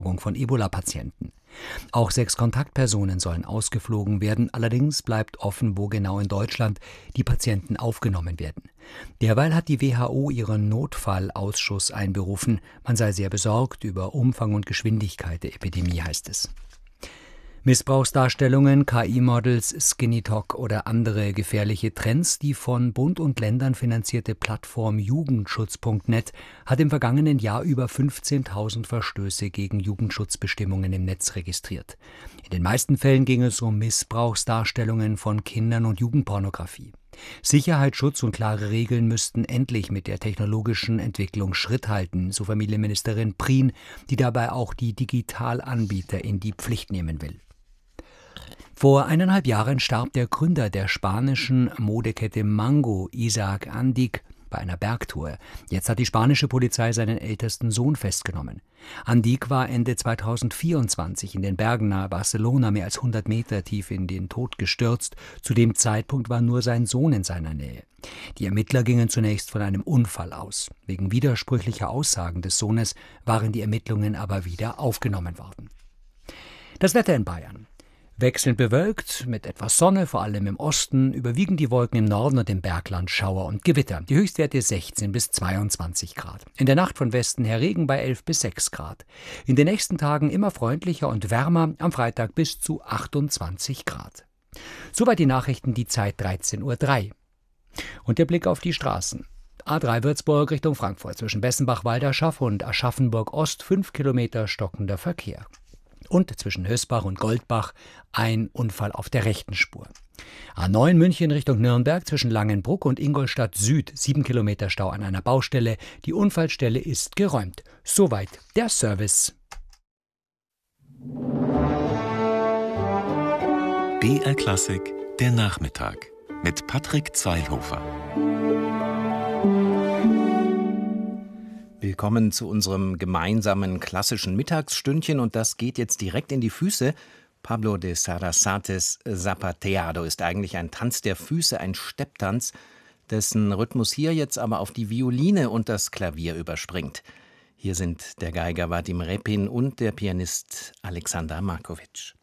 von Ebola-Patienten. Auch 6 Kontaktpersonen sollen ausgeflogen werden, allerdings bleibt offen, wo genau in Deutschland die Patienten aufgenommen werden. Derweil hat die WHO ihren Notfallausschuss einberufen. Man sei sehr besorgt über Umfang und Geschwindigkeit der Epidemie, heißt es. Missbrauchsdarstellungen, KI-Models, Skinny Talk oder andere gefährliche Trends. Die von Bund und Ländern finanzierte Plattform Jugendschutz.net hat im vergangenen Jahr über 15.000 Verstöße gegen Jugendschutzbestimmungen im Netz registriert. In den meisten Fällen ging es um Missbrauchsdarstellungen von Kindern und Jugendpornografie. Sicherheit, Schutz und klare Regeln müssten endlich mit der technologischen Entwicklung Schritt halten, so Familienministerin Prien, die dabei auch die Digitalanbieter in die Pflicht nehmen will. Vor 1,5 Jahren starb der Gründer der spanischen Modekette Mango, Isaac Andic, bei einer Bergtour. Jetzt hat die spanische Polizei seinen ältesten Sohn festgenommen. Andic war Ende 2024 in den Bergen nahe Barcelona mehr als 100 Meter tief in den Tod gestürzt. Zu dem Zeitpunkt war nur sein Sohn in seiner Nähe. Die Ermittler gingen zunächst von einem Unfall aus. Wegen widersprüchlicher Aussagen des Sohnes waren die Ermittlungen aber wieder aufgenommen worden. Das Wetter in Bayern. Wechselnd bewölkt, mit etwas Sonne, vor allem im Osten, überwiegen die Wolken im Norden und im Bergland Schauer und Gewitter. Die Höchstwerte 16 bis 22 Grad. In der Nacht von Westen her Regen bei 11 bis 6 Grad. In den nächsten Tagen immer freundlicher und wärmer, am Freitag bis zu 28 Grad. Soweit die Nachrichten, die Zeit 13:03 Uhr. Und der Blick auf die Straßen. A3 Würzburg Richtung Frankfurt zwischen Bessenbach-Walderschaff und Aschaffenburg-Ost 5 Kilometer stockender Verkehr. Und zwischen Hösbach und Goldbach ein Unfall auf der rechten Spur. A9 München Richtung Nürnberg zwischen Langenbruck und Ingolstadt Süd 7 Kilometer Stau an einer Baustelle. Die Unfallstelle ist geräumt. Soweit der Service. BR Klassik, der Nachmittag mit Patrick Zweilhofer. Willkommen zu unserem gemeinsamen klassischen Mittagsstündchen und das geht jetzt direkt in die Füße. Pablo de Sarasates Zapateado ist eigentlich ein Tanz der Füße, ein Stepptanz, dessen Rhythmus hier jetzt aber auf die Violine und das Klavier überspringt. Hier sind der Geiger Vadim Repin und der Pianist Alexander Markovic.